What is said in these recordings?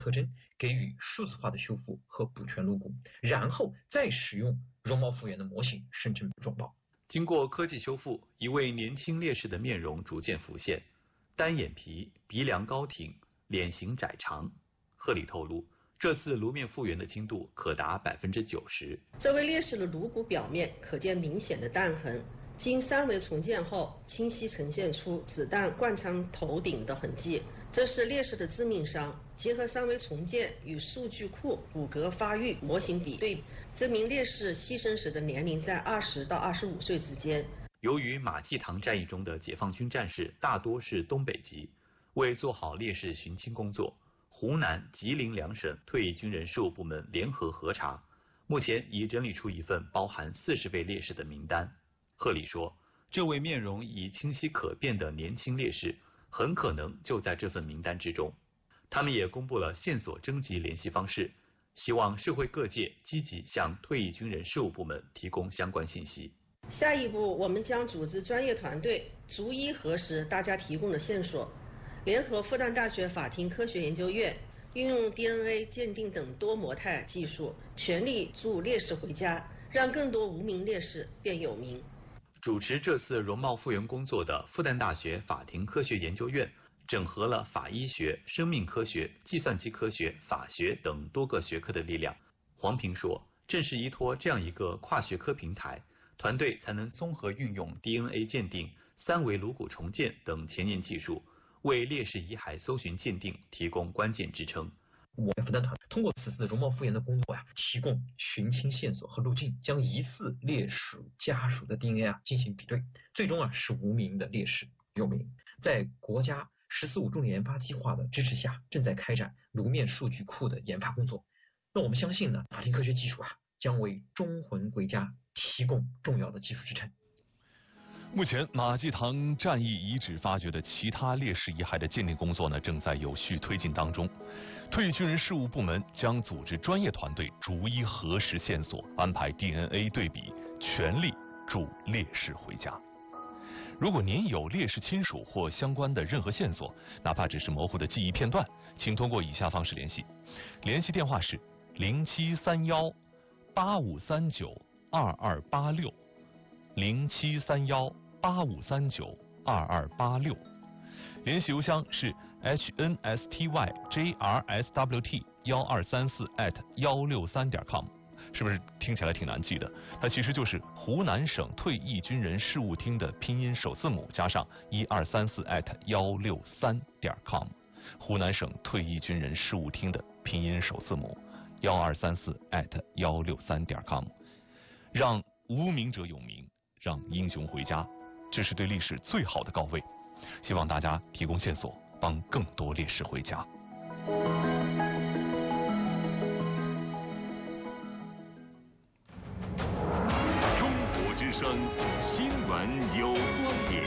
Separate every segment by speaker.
Speaker 1: 特征，给予数字化的修复和补全颅骨，然后再使用容貌复原的模型生成容貌。
Speaker 2: 经过科技修复，一位年轻烈士的面容逐渐浮现，单眼皮、鼻梁高挺，脸型窄长。贺礼透露，这次颅面复原的精度可达90%。
Speaker 3: 这位烈士的颅骨表面可见明显的弹痕，经3维重建后，清晰呈现出子弹贯穿头顶的痕迹，这是烈士的致命伤。结合3维重建与数据库骨骼发育模型比对，这名烈士牺牲时的年龄在20到25岁之间。
Speaker 2: 由于马济塘战役中的解放军战士大多是东北籍，为做好烈士寻亲工作，湖南、吉林2省退役军人事务部门联合核查，目前已整理出一份包含40位烈士的名单。贺礼说，这位面容已清晰可辨的年轻烈士很可能就在这份名单之中。他们也公布了线索征集联系方式，希望社会各界积极向退役军人事务部门提供相关信息。
Speaker 3: 下一步，我们将组织专业团队逐一核实大家提供的线索，联合复旦大学法庭科学研究院，运用 DNA 鉴定等多模态技术，全力助烈士回家，让更多无名烈士变有名。
Speaker 2: 主持这次容貌复原工作的复旦大学法庭科学研究院，整合了法医学、生命科学、计算机科学、法学等多个学科的力量。黄平说，正是依托这样一个跨学科平台，团队才能综合运用 DNA 鉴定、3维颅骨重建等前沿技术，为烈士遗骸搜寻鉴定提供关键支撑。
Speaker 1: 我们复旦团通过此次的容貌复原的工作提供寻亲线索和路径，将疑似烈士家属的 DNA 进行比对，最终使无名的烈士有名。在国家“14.5”重点研发计划的支持下，正在开展颅面数据库的研发工作。那我们相信呢，法庭科学技术将为忠魂归家提供重要的技术支撑。
Speaker 4: 目前，马济塘战役遗址发掘的其他烈士遗骸的鉴定工作呢，正在有序推进当中。退役军人事务部门将组织专业团队逐一核实线索，安排 DNA 对比，全力助烈士回家。如果您有烈士亲属或相关的任何线索，哪怕只是模糊的记忆片段，请通过以下方式联系。联系电话是073185392286，073185392286。联系邮箱是 hnstyjrswt1234@163.com， 是不是听起来挺难记的？它其实就是湖南省退役军人事务厅的拼音首字母加上1234@163.com， 湖南省退役军人事务厅的拼音首字母1234@163.com， 让无名者有名，让英雄回家，这是对历史最好的告慰。希望大家提供线索，帮更多烈士回家。
Speaker 5: 中国之声新闻有观点。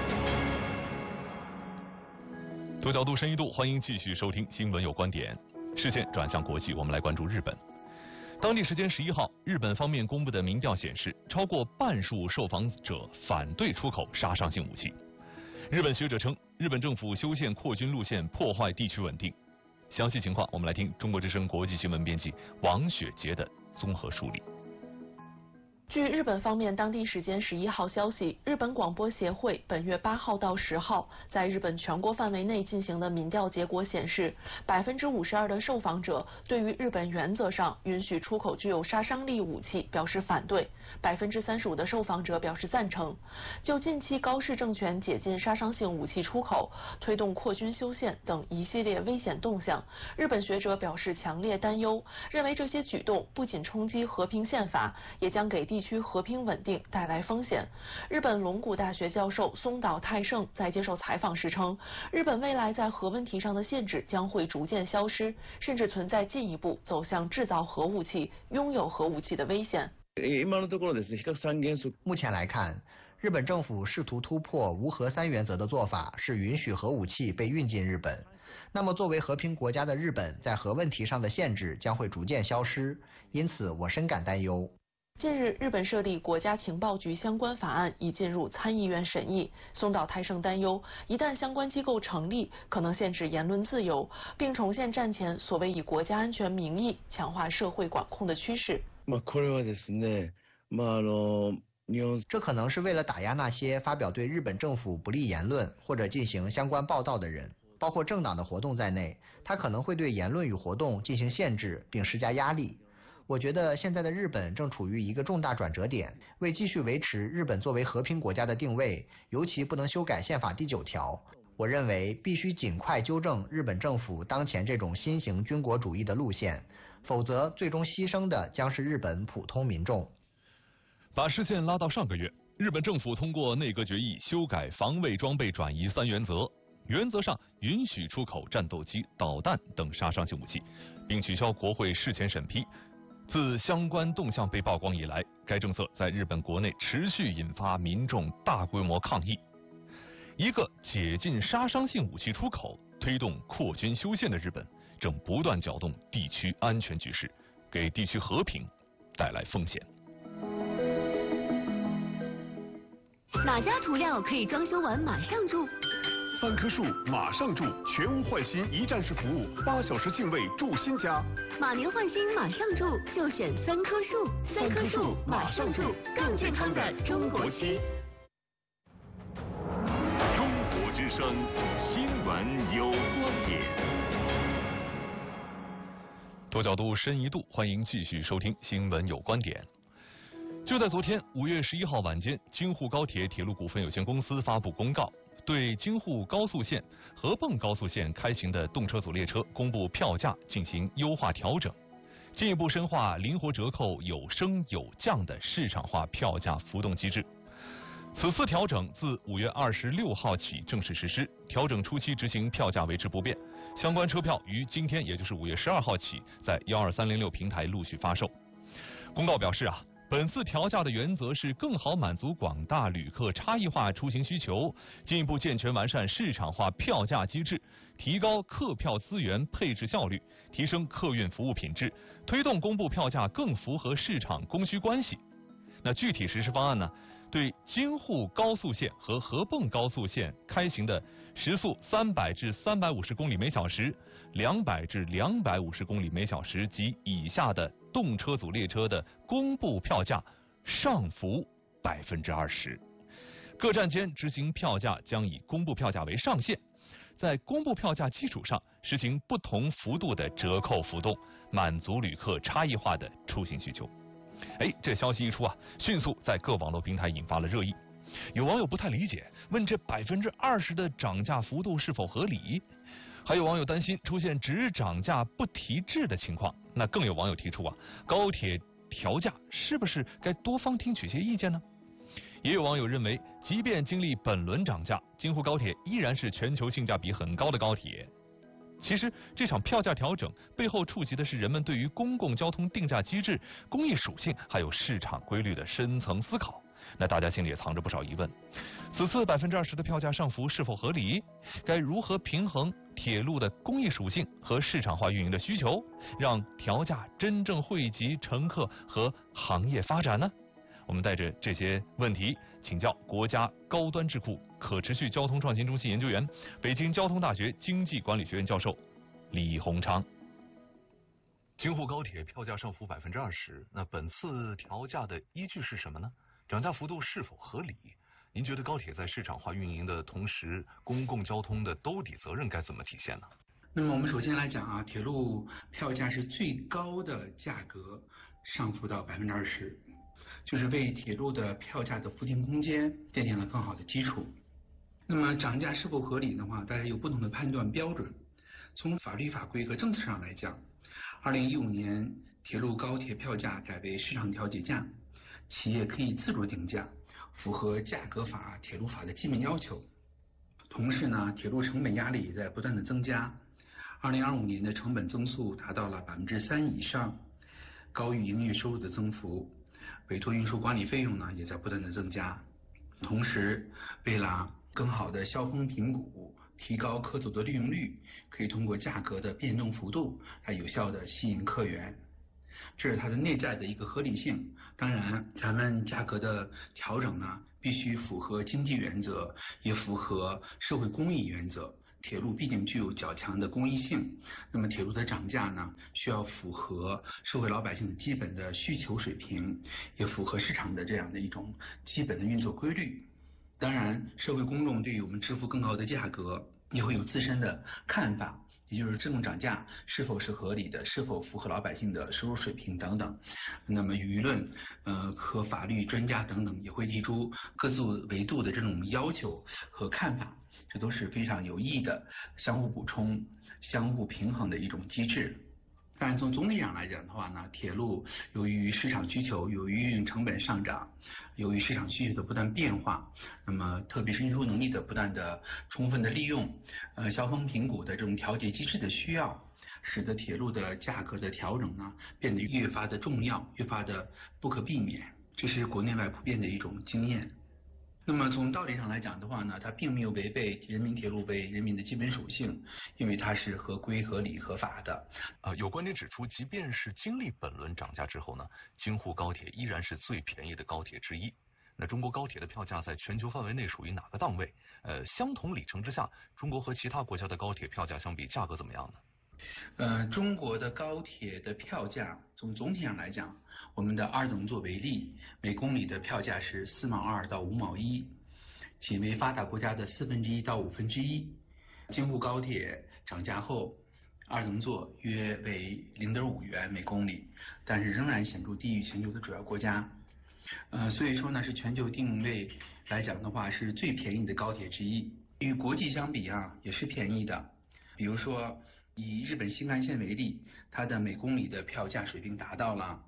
Speaker 4: 多角度深一度，欢迎继续收听新闻有观点。视线转向国际，我们来关注日本。当地时间11号，日本方面公布的民调显示，超过半数受访者反对出口杀伤性武器。日本学者称，日本政府修宪扩军路线破坏地区稳定。详细情况，我们来听中国之声国际新闻编辑王雪杰的综合梳理。
Speaker 6: 据日本方面当地时间11号消息，日本广播协会本月8号到10号在日本全国范围内进行的民调结果显示，52%的受访者对于日本原则上允许出口具有杀伤力武器表示反对，35%的受访者表示赞成。就近期高市政权解禁杀伤性武器出口、推动扩军修宪等一系列危险动向，日本学者表示强烈担忧，认为这些举动不仅冲击和平宪法，也将给地区和平稳定带来风险。日本龙谷大学教授松岛泰盛在接受采访时称，日本未来在核问题上的限制将会逐渐消失，甚至存在进一步走向制造核武器、拥有核武器的危险。
Speaker 7: 目前来看，日本政府试图突破无核三原则的做法是允许核武器被运进日本。那么作为和平国家的日本在核问题上的限制将会逐渐消失，因此我深感担忧。
Speaker 6: 近日，日本设立国家情报局相关法案已进入参议院审议。松岛泰生担忧，一旦相关机构成立，可能限制言论自由，并重现战前所谓以国家安全名义强化社会管控的趋势。
Speaker 7: 这可能是为了打压那些发表对日本政府不利言论或者进行相关报道的人，包括政党的活动在内，它可能会对言论与活动进行限制并施加压力。我觉得现在的日本正处于一个重大转折点，为继续维持日本作为和平国家的定位，尤其不能修改宪法第9条。我认为必须尽快纠正日本政府当前这种新型军国主义的路线，否则最终牺牲的将是日本普通民众。
Speaker 4: 把视线拉到上个月，日本政府通过内阁决议修改防卫装备转移3原则，原则上允许出口战斗机、导弹等杀伤性武器，并取消国会事前审批。自相关动向被曝光以来，该政策在日本国内持续引发民众大规模抗议。一个解禁杀伤性武器出口、推动扩军修宪的日本，正不断搅动地区安全局势，给地区和平带来风险。
Speaker 8: 哪家涂料可以装修完马上住
Speaker 5: ？3棵树马上住，全屋换新一站式服务，8小时净位住新家。
Speaker 8: 马年换新马上住，就选3棵树，3棵树马上住，更健康的中国区。
Speaker 5: 中国之声，新闻有观点。
Speaker 4: 多角度，深一度，欢迎继续收听新闻有观点。就在昨天5月11号晚间，京沪高铁铁路股份有限公司发布公告，对京沪高速线、合泵高速线开行的动车组列车公布票价进行优化调整，进一步深化灵活折扣有升有降的市场化票价浮动机制。此次调整自5月26号起正式实施，调整初期执行票价维持不变，相关车票于今天，也就是5月12号起，在12306平台陆续发售。公告表示本次调价的原则是更好满足广大旅客差异化出行需求，进一步健全完善市场化票价机制，提高客票资源配置效率，提升客运服务品质，推动公布票价更符合市场供需关系。那具体实施方案呢？对京沪高速线和合泵高速线开行的时速300至350公里每小时、200至250公里每小时及以下的动车组列车的公布票价上浮20%，各站间执行票价将以公布票价为上限，在公布票价基础上实行不同幅度的折扣浮动，满足旅客差异化的出行需求。这消息一出迅速在各网络平台引发了热议。有网友不太理解，问这20%的涨价幅度是否合理？还有网友担心出现只涨价不提质的情况。那更有网友提出高铁调价是不是该多方听取些意见呢？也有网友认为，即便经历本轮涨价，京沪高铁依然是全球性价比很高的高铁。其实这场票价调整背后触及的是人们对于公共交通定价机制、公益属性还有市场规律的深层思考。那大家心里也藏着不少疑问，此次20%的票价上浮是否合理？该如何平衡铁路的公益属性和市场化运营的需求，让调价真正惠及乘客和行业发展呢？我们带着这些问题请教国家高端智库可持续交通创新中心研究员、北京交通大学经济管理学院教授李洪昌。京沪高铁票价上浮20%，那本次调价的依据是什么呢？涨价幅度是否合理？您觉得高铁在市场化运营的同时，公共交通的兜底责任该怎么体现呢？
Speaker 9: 那么我们首先来讲铁路票价是最高的价格上浮到20%，就是为铁路的票价的浮动空间奠定了更好的基础。那么涨价是否合理的话，大家有不同的判断标准。从法律法规和政策上来讲，2015年铁路高铁票价改为市场调节价，企业可以自主定价，符合价格法、铁路法的基本要求。同时呢，铁路成本压力也在不断的增加。2025年的成本增速达到了3%以上，高于营运收入的增幅。委托运输管理费用呢也在不断的增加。同时，为了更好的销风评估，提高客组的利用率，可以通过价格的变动幅度来有效的吸引客源。 这是它的内在的一个合理性。当然，咱们价格的调整呢，必须符合经济原则，也符合社会公益原则。铁路毕竟具有较强的公益性，那么铁路的涨价呢，需要符合社会老百姓的基本的需求水平，也符合市场的这样的一种基本的运作规律。当然，社会公众对于我们支付更高的价格也会有自身的看法，也就是这种涨价是否是合理的，是否符合老百姓的收入水平等等。那么舆论和法律专家等等也会提出各自维度的这种要求和看法，这都是非常有益的相互补充、相互平衡的一种机制。当然，从总体上来讲的话呢，铁路由于市场需求，由于运营成本上涨，由于市场需求的不断变化，那么特别是运输能力的不断的充分的利用，销风评估的这种调节机制的需要，使得铁路的价格的调整呢变得越发的重要，越发的不可避免。这是国内外普遍的一种经验。那么从道理上来讲的话呢，它并没有违背人民铁路为人民的基本属性，因为它是合规、合理、合法的。
Speaker 4: 有观点指出，即便是经历本轮涨价之后呢，京沪高铁依然是最便宜的高铁之一。那中国高铁的票价在全球范围内属于哪个档位？相同里程之下，中国和其他国家的高铁票价相比，价格怎么样呢？
Speaker 9: 中国的高铁的票价从总体上来讲，我们的二等座为例，每公里的票价是4毛2到5毛1，仅为发达国家的1/4到1/5。京沪高铁涨价后，二等座约为0.5元每公里，但是仍然显著低于全球的主要国家。所以说呢，是全球定位来讲的话，是最便宜的高铁之一。与国际相比啊，也是便宜的。比如说，以日本新干线为例，它的每公里的票价水平达到了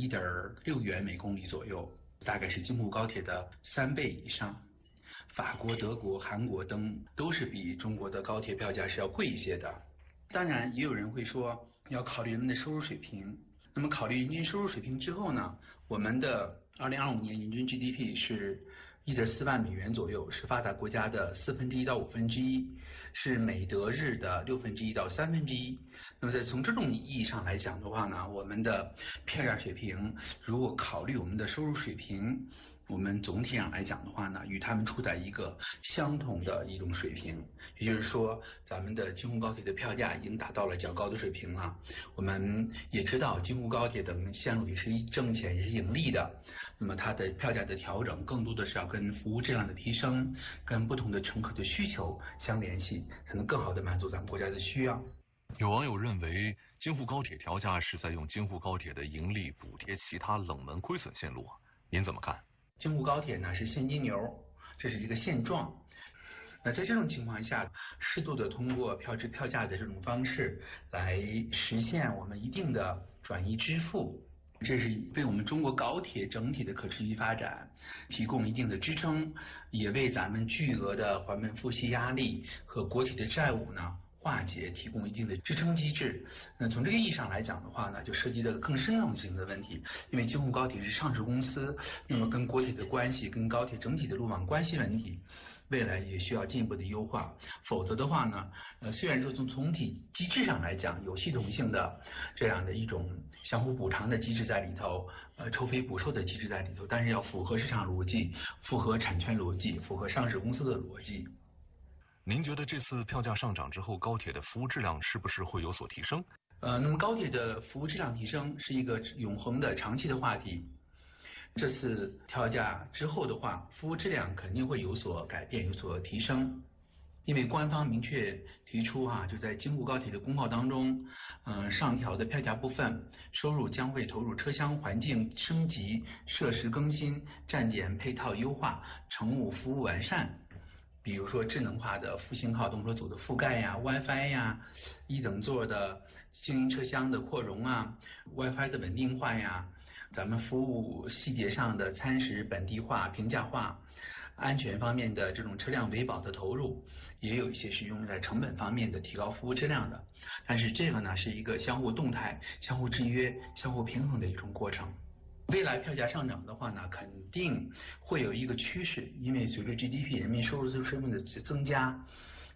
Speaker 9: 1.6元每公里左右，大概是京沪高铁的3倍以上。法国、德国、韩国等都是比中国的高铁票价是要贵一些的。当然，也有人会说要考虑人们的收入水平。那么考虑人均收入水平之后呢，我们的2025年人均 GDP 是1.4万美元左右，是发达国家的1/4到1/5，是美德日的1/6到1/3。那么在从这种意义上来讲的话呢，我们的票价水平，如果考虑我们的收入水平，我们总体上来讲的话呢，与他们处在一个相同的一种水平。也就是说，咱们的京沪高铁的票价已经达到了较高的水平了。我们也知道，京沪高铁等线路也是挣钱，也是盈利的。那么它的票价的调整，更多的是要跟服务质量的提升，跟不同的乘客的需求相联系，才能更好的满足咱们国家的需要。
Speaker 4: 有网友认为，京沪高铁调价是在用京沪高铁的盈利补贴其他冷门亏损线路，您怎么看？
Speaker 9: 京沪高铁呢是现金流，这是一个现状。那在这种情况下，适度的通过票价的这种方式来实现我们一定的转移支付，这是为我们中国高铁整体的可持续发展提供一定的支撑，也为咱们巨额的还本付息压力和国企的债务呢化解提供一定的支撑机制。那从这个意义上来讲的话呢，就涉及到更深层性的问题，因为京沪高铁是上市公司，那么跟国铁的关系，跟高铁整体的路网关系问题，未来也需要进一步的优化。否则的话呢，虽然说从总体机制上来讲有系统性的这样的一种相互补偿的机制在里头，抽费补售的机制在里头，但是要符合市场逻辑，符合产权逻辑，符合上市公司的逻辑。
Speaker 4: 您觉得这次票价上涨之后，高铁的服务质量是不是会有所提升？
Speaker 9: 那么高铁的服务质量提升是一个永恒的长期的话题。这次调价之后的话，服务质量肯定会有所改变，有所提升。因为官方明确提出就在京沪高铁的公告当中，上调的票价部分收入将会投入车厢环境升级、设施更新、站点配套优化、乘务服务完善。比如说智能化的复兴号动车组的覆盖呀、WiFi 呀、一等座的经营车厢的扩容WiFi 的稳定化呀，咱们服务细节上的餐食本地化、平价化，安全方面的这种车辆维保的投入，也有一些是用在成本方面的提高服务质量的。但是这个呢是一个相互动态、相互制约、相互平衡的一种过程。未来票价上涨的话呢，肯定会有一个趋势，因为随着 GDP 人民收入水平的增加，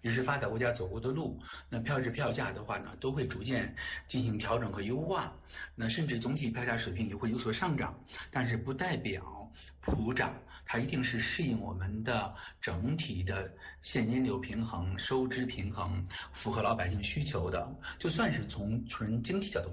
Speaker 9: 也是发达国家走过的路。那票制票价的话呢，都会逐渐进行调整和优化，那甚至总体票价水平也会有所上涨，但是不代表普涨，它一定是适应我们的整体的现金流平衡、收支平衡，符合老百姓需求的。就算是从纯经济角度